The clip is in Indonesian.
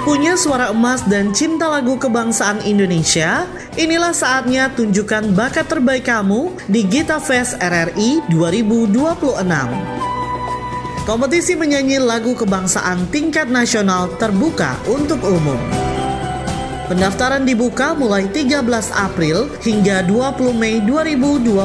Punya suara emas dan cinta lagu kebangsaan Indonesia? Inilah saatnya tunjukkan bakat terbaik kamu di Gita Fest RRI 2026. Kompetisi menyanyi lagu kebangsaan tingkat nasional terbuka untuk umum. Pendaftaran dibuka mulai 13 April hingga 20 Mei 2026.